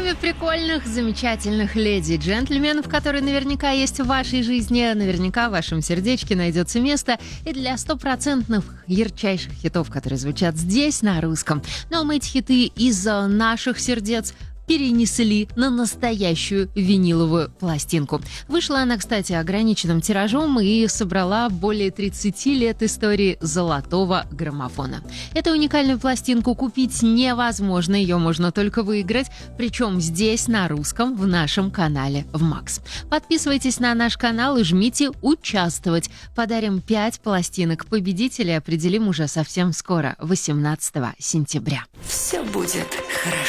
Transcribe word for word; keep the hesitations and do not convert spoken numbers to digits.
группе прикольных, замечательных леди и джентльменов, которые наверняка есть в вашей жизни, наверняка в вашем сердечке найдется место и для стопроцентных ярчайших хитов, которые звучат здесь на русском. Но мы эти хиты из наших сердец перенесли на настоящую виниловую пластинку. Вышла она, кстати, ограниченным тиражом и собрала более тридцати лет истории золотого граммофона. Эту уникальную пластинку купить невозможно, ее можно только выиграть, причем здесь, на русском, в нашем канале в Макс. Подписывайтесь на наш канал и жмите «Участвовать». Подарим пять пластинок. Победителей определим уже совсем скоро, восемнадцатого сентября. Все будет хорошо.